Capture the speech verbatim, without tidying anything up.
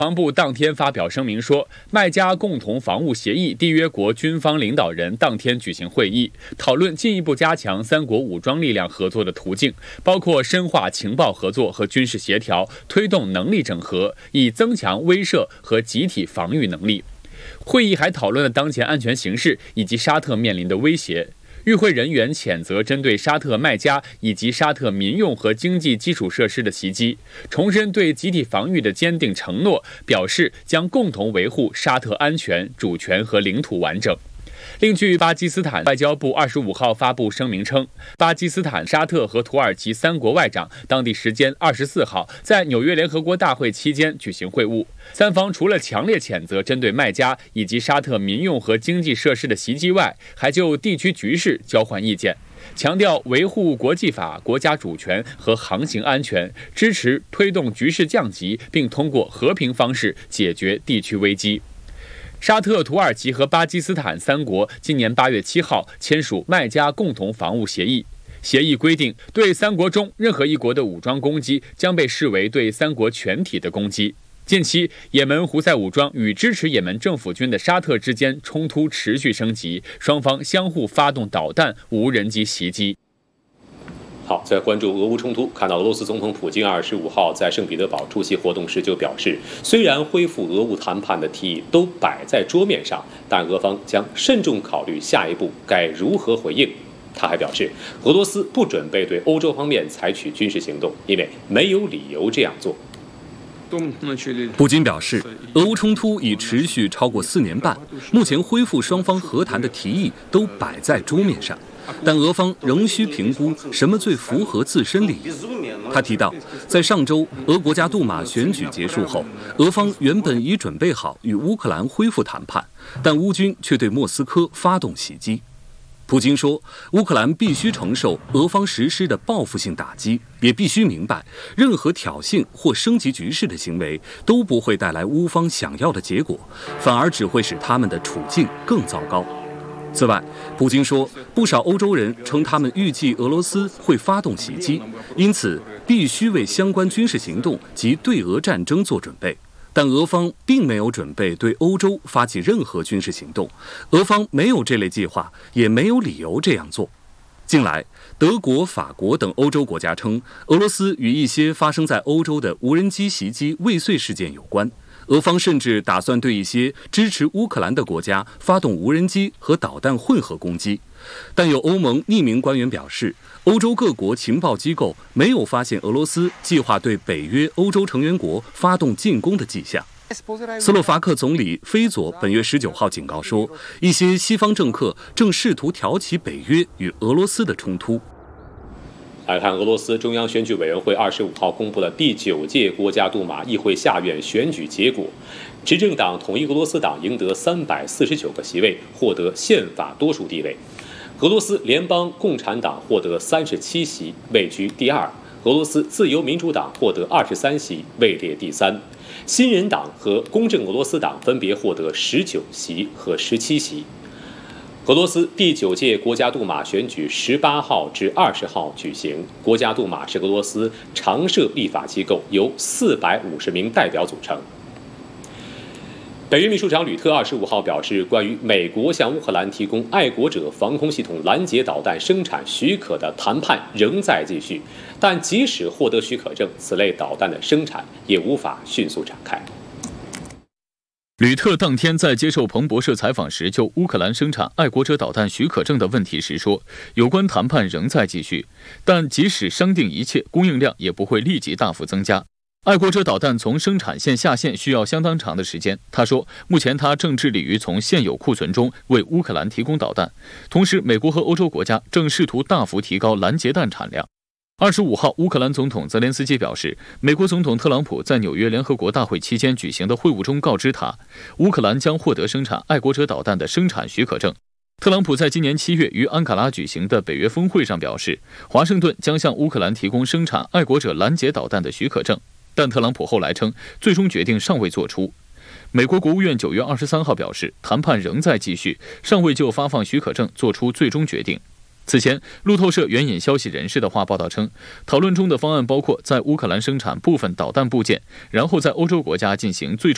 国防部当天发表声明说，麦加共同防务协议缔约国军方领导人当天举行会议，讨论进一步加强三国武装力量合作的途径，包括深化情报合作和军事协调，推动能力整合，以增强威慑和集体防御能力。会议还讨论了当前安全形势以及沙特面临的威胁。与会人员谴责针对沙特麦加以及沙特民用和经济基础设施的袭击，重申对集体防御的坚定承诺，表示将共同维护沙特安全、主权和领土完整。另据巴基斯坦外交部二十五号发布声明称，巴基斯坦、沙特和土耳其三国外长当地时间二十四号在纽约联合国大会期间举行会晤，三方除了强烈谴责针对麦加以及沙特民用和经济设施的袭击外，还就地区局势交换意见，强调维护国际法、国家主权和航行安全，支持推动局势降级，并通过和平方式解决地区危机。沙特、土耳其和巴基斯坦三国今年八月七号签署麦加共同防务协议。协议规定，对三国中任何一国的武装攻击将被视为对三国全体的攻击。近期，也门胡塞武装与支持也门政府军的沙特之间冲突持续升级，双方相互发动导弹、无人机袭击。 好，在关注俄乌冲突，看到俄罗斯总统普京二十五号在圣彼得堡出席活动时就表示，虽然恢复俄乌谈判的提议都摆在桌面上，但俄方将慎重考虑下一步该如何回应。他还表示，俄罗斯不准备对欧洲方面采取军事行动，因为没有理由这样做。 普京表示，俄乌冲突已持续超过四年半，目前恢复双方和谈的提议都摆在桌面上。但俄方仍需评估什么最符合自身利益。他提到，在上周俄国家杜马选举结束后，俄方原本已准备好与乌克兰恢复谈判，但乌军却对莫斯科发动袭击。普京说，乌克兰必须承受俄方实施的报复性打击，也必须明白，任何挑衅或升级局势的行为都不会带来乌方想要的结果，反而只会使他们的处境更糟糕。此外，普京说，不少欧洲人称他们预计俄罗斯会发动袭击，因此必须为相关军事行动及对俄战争做准备。但俄方并没有准备对欧洲发起任何军事行动，俄方没有这类计划，也没有理由这样做。近来，德国、法国等欧洲国家称，俄罗斯与一些发生在欧洲的无人机袭击未遂事件有关。俄方甚至打算对一些支持乌克兰的国家发动无人机和导弹混合攻击，但有欧盟匿名官员表示，欧洲各国情报机构没有发现俄罗斯计划对北约欧洲成员国发动进攻的迹象。斯洛伐克总理菲佐本月十九号警告说，一些西方政客正试图挑起北约与俄罗斯的冲突。 来看俄罗斯中央选举委员会二十五号公布了第九届国家杜马议会下院选举结果，执政党统一俄罗斯党赢得三百四十九个席位，获得宪法多数地位。俄罗斯联邦共产党获得三十七席，位居第二；俄罗斯自由民主党获得二十三席，位列第三；新人党和公正俄罗斯党分别获得十九席和十七席。俄罗斯第九届国家杜马选举十八号至二十号举行。国家杜马是俄罗斯常设立法机构，由四百五十名代表组成。北约秘书长吕特二十五号表示，关于美国向乌克兰提供爱国者防空系统拦截导弹生产许可的谈判仍在继续，但即使获得许可证，此类导弹的生产也无法迅速展开。 吕特当天在接受彭博社采访时，就乌克兰生产爱国者导弹许可证的问题时说，有关谈判仍在继续，但即使商定一切，供应量也不会立即大幅增加。爱国者导弹从生产线下线需要相当长的时间。他说，目前他正致力于从现有库存中为乌克兰提供导弹，同时美国和欧洲国家正试图大幅提高拦截弹产量。二十五号，乌克兰总统泽连斯基表示，美国总统特朗普在纽约联合国大会期间举行的会晤中告知他，乌克兰将获得生产爱国者导弹的生产许可证。特朗普在今年七月于安卡拉举行的北约峰会上表示，华盛顿将向乌克兰提供生产爱国者拦截导弹的许可证，但特朗普后来称，最终决定尚未做出。美国国务院九月二十三号表示，谈判仍在继续，尚未就发放许可证做出最终决定。此前，路透社援引消息人士的话报道称，讨论中的方案包括在乌克兰生产部分导弹部件，然后在欧洲国家进行最终